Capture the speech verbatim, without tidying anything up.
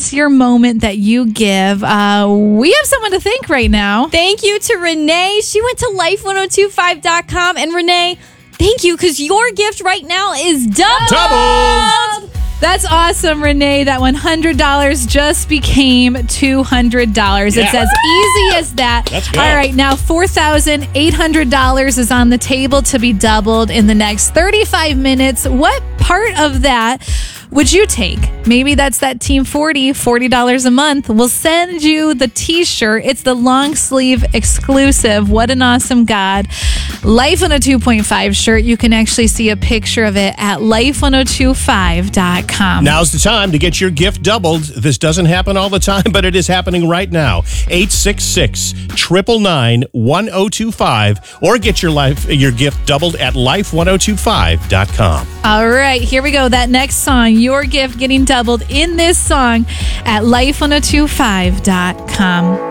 It's your moment that you give. Uh, we have someone to thank right now. Thank you to Renee. She went to life ten twenty-five dot com. And Renee, thank you, because your gift right now is doubled. Doubled. That's awesome, Renee. That one hundred dollars just became two hundred dollars. Yeah. It's as easy as that. Let's go. All right, now four thousand eight hundred dollars is on the table to be doubled in the next thirty-five minutes. What part of that would you take? Maybe that's that Team forty, forty dollars a month. We'll send you the t-shirt. It's the long sleeve exclusive. What an awesome God. Life one oh two point five shirt. You can actually see a picture of it at life ten twenty-five dot com. Now's the time to get your gift doubled. This doesn't happen all the time, but it is happening right now. eight six six, nine nine nine, one oh two five or get your life your gift doubled at life ten twenty-five dot com. All right, here we go. That next song, your gift getting doubled in this song at life ten twenty-five dot com.